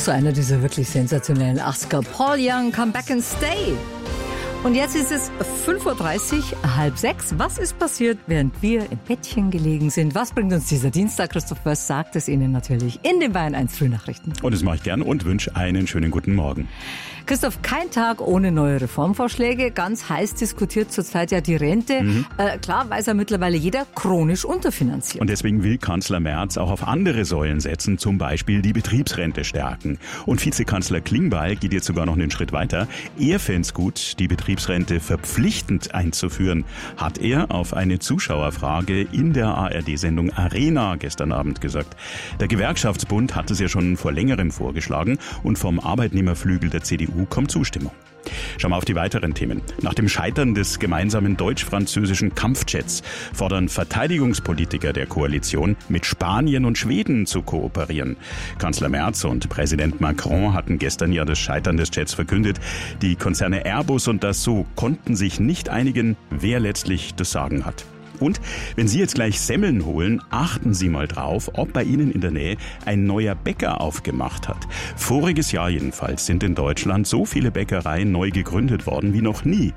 So einer dieser wirklich sensationellen 80er. Paul Young, Come Back and Stay. Und jetzt ist es 5.30 Uhr, 5:30. Was ist passiert, während wir im Bettchen gelegen sind? Was bringt uns dieser Dienstag? Christoph Börs sagt es Ihnen natürlich in den Bayern 1 Frühnachrichten. Und das mache ich gern und wünsche einen schönen guten Morgen. Christoph, kein Tag ohne neue Reformvorschläge. Ganz heiß diskutiert zurzeit ja die Rente. Klar weiß ja mittlerweile jeder, chronisch unterfinanziert. Und deswegen will Kanzler Merz auch auf andere Säulen setzen, zum Beispiel die Betriebsrente stärken. Und Vizekanzler Klingbeil geht jetzt sogar noch einen Schritt weiter. Er fände es gut, die Betriebsrente verpflichtend einzuführen, hat er auf eine Zuschauerfrage in der ARD-Sendung Arena gestern Abend gesagt. Der Gewerkschaftsbund hat es ja schon vor längerem vorgeschlagen und vom Arbeitnehmerflügel der CDU kommt Zustimmung. Schauen wir auf die weiteren Themen. Nach dem Scheitern des gemeinsamen deutsch-französischen Kampfjets fordern Verteidigungspolitiker der Koalition, mit Spanien und Schweden zu kooperieren. Kanzler Merz und Präsident Macron hatten gestern ja das Scheitern des Jets verkündet. Die Konzerne Airbus und Dassault konnten sich nicht einigen, wer letztlich das Sagen hat. Und wenn Sie jetzt gleich Semmeln holen, achten Sie mal drauf, ob bei Ihnen in der Nähe ein neuer Bäcker aufgemacht hat. Voriges Jahr jedenfalls sind in Deutschland so viele Bäckereien neu gegründet worden wie noch nie.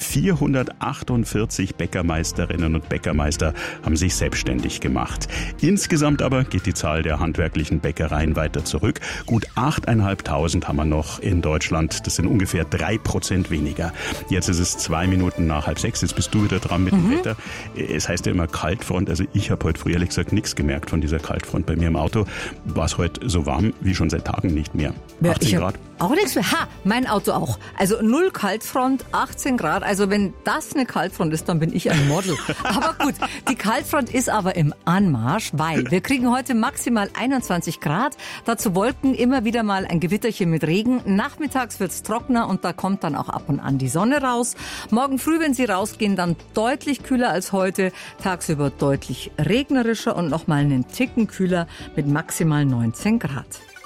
448 Bäckermeisterinnen und Bäckermeister haben sich selbstständig gemacht. Insgesamt aber geht die Zahl der handwerklichen Bäckereien weiter zurück. Gut 8.500 haben wir noch in Deutschland. Das sind ungefähr 3% weniger. Jetzt ist es 2 Minuten nach 5:30. Jetzt bist du wieder dran mit dem Wetter. Es heißt ja immer Kaltfront, also ich habe heute früh ehrlich gesagt nichts gemerkt von dieser Kaltfront. Bei mir im Auto war es heute so warm wie schon seit Tagen nicht mehr. 18 Grad. Auch nichts mehr. Mein Auto auch. Also 0 Kaltfront, 18 Grad. Also wenn das eine Kaltfront ist, dann bin ich ein Model. Aber gut, die Kaltfront ist aber im Anmarsch, weil wir kriegen heute maximal 21 Grad. Dazu Wolken, immer wieder mal ein Gewitterchen mit Regen. Nachmittags wird's trockener und da kommt dann auch ab und an die Sonne raus. Morgen früh, wenn Sie rausgehen, dann deutlich kühler als heute. Tagsüber deutlich regnerischer und nochmal einen Ticken kühler mit maximal 19 Grad.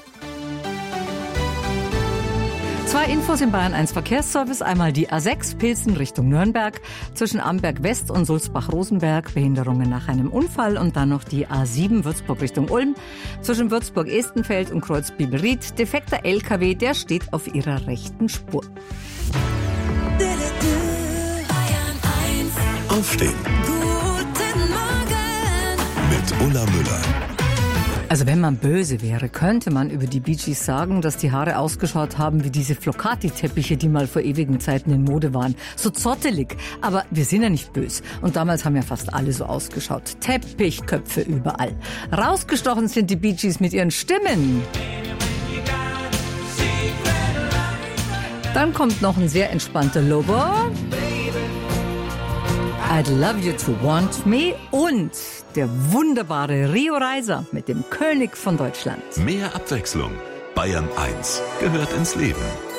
2 Infos im Bayern 1 Verkehrsservice. Einmal die A6 Pilsen Richtung Nürnberg. Zwischen Amberg West und Sulzbach-Rosenberg Behinderungen nach einem Unfall. Und dann noch die A7 Würzburg Richtung Ulm. Zwischen Würzburg-Estenfeld und Kreuz-Bibelried. Defekter LKW, der steht auf ihrer rechten Spur. Aufstehen. Guten Morgen. Mit Ulla Müller. Also wenn man böse wäre, könnte man über die Bee Gees sagen, dass die Haare ausgeschaut haben wie diese Flocati-Teppiche, die mal vor ewigen Zeiten in Mode waren. So zottelig. Aber wir sind ja nicht böse. Und damals haben ja fast alle so ausgeschaut. Teppichköpfe überall. Rausgestochen sind die Bee Gees mit ihren Stimmen. Dann kommt noch ein sehr entspannter Lover. I'd love you to want me und der wunderbare Rio Reiser mit dem König von Deutschland. Mehr Abwechslung. Bayern 1 gehört ins Leben.